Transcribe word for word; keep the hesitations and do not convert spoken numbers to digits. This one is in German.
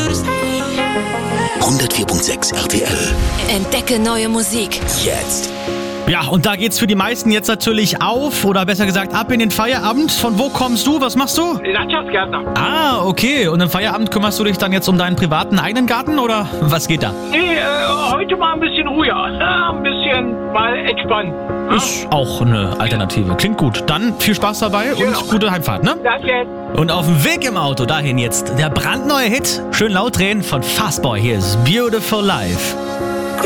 hundertvier Komma sechs R T L. Entdecke neue Musik. Jetzt. Ja, und da geht's für die meisten jetzt natürlich auf, oder besser gesagt ab in den Feierabend. Von wo kommst du? Was machst du? Landschaftsgärtner. Ah, okay. Und im Feierabend kümmerst du dich dann jetzt um deinen privaten eigenen Garten, oder was geht da? Nee, äh, heute mal ein bisschen ruhiger. Ja, ein bisschen mal entspannen. Ja? Ist auch eine Alternative. Klingt gut. Dann viel Spaß dabei und Genau. gute Heimfahrt, ne? Danke. Und auf dem Weg im Auto dahin jetzt der brandneue Hit. Schön laut drehen von Fastboy. Hier ist Beautiful Life.